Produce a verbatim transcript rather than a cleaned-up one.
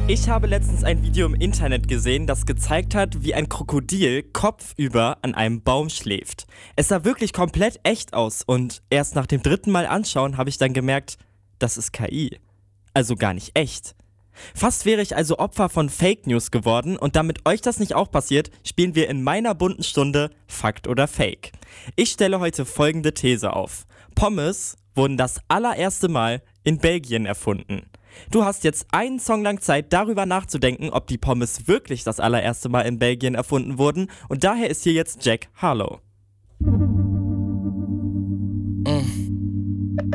Ich habe letztens ein Video im Internet gesehen, das gezeigt hat, wie ein Krokodil kopfüber an einem Baum schläft. Es sah wirklich komplett echt aus und erst nach dem dritten Mal anschauen habe ich dann gemerkt, das ist K I. Also gar nicht echt. Fast wäre ich also Opfer von Fake News geworden und damit euch das nicht auch passiert, spielen wir in meiner bunten Stunde Fakt oder Fake. Ich stelle heute folgende These auf. Pommes wurden das allererste Mal in Belgien erfunden. Du hast jetzt einen Song lang Zeit, darüber nachzudenken, ob die Pommes wirklich das allererste Mal in Belgien erfunden wurden, und daher ist hier jetzt Jack Harlow.